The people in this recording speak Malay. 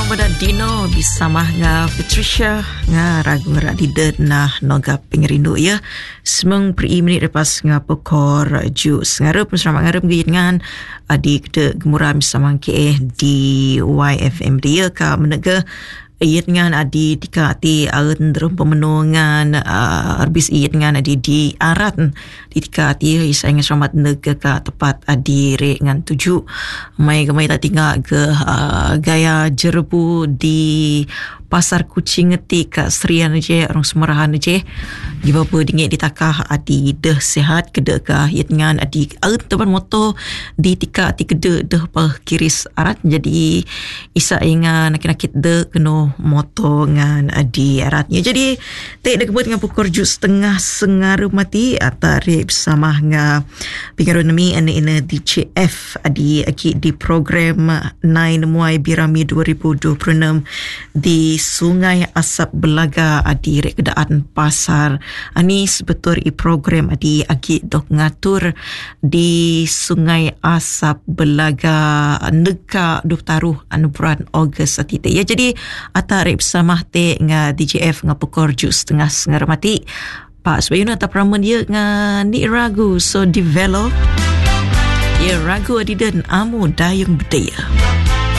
kepada Dino bersama dengan Patricia nga ragu rak diden nah noga pengerindu ya. Semang per minit lepas nga pokor jus ngarep selamat ngarep dengan adik de gemura bersama ke di YFM dia ka menega iat ngan adi dikati aun drum pemenungan arbis iat ngan adi di arat dikati isang selamat nega ka tepat adi re ngan 7 mai tak tinggal ke gaya jerbu di pasar kucing ngeti ka Serian je orang semerahan je giba apa dingit ditakah adi deh sehat kede ka iat ngan adi aun teban moto di tika ti kede deh pa kiris arat jadi isa ingan nakit de keno moto ngan adi aratnya jadi tak ada kebut dengan pukul 7:30 sengaru mati atari bersama nga pengarunomi ane DCF adi aki di program 9 Muai Birami 2026 di Sungai Asap Belaga adi rekedaan pasar ani sebetul i program adi aki dok ngatur di Sungai Asap Belaga neka duk taruh anu bulan Ogos atite ya jadi atari bersama te nga DJF nga pukul 7:30 sengar mati Pak sebayuna tak peraman dia nga ni ragu so develop ya ragu adiden amu dayung bedaya.